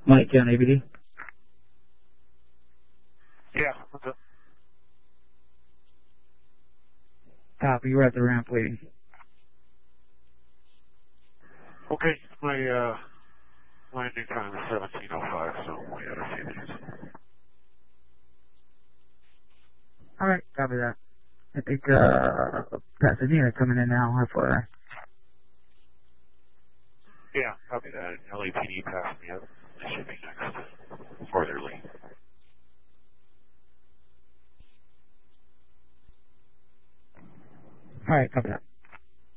Mike County ABD. Yeah, what's up? Copy, we're at the ramp waiting. Okay, my landing time is 17:05, so we got a few minutes. Alright, copy that. I think, Pasadena coming in now, FYI. Yeah, copy that. LAPD passed me up. They should be next. Or their lead. Alright, copy that.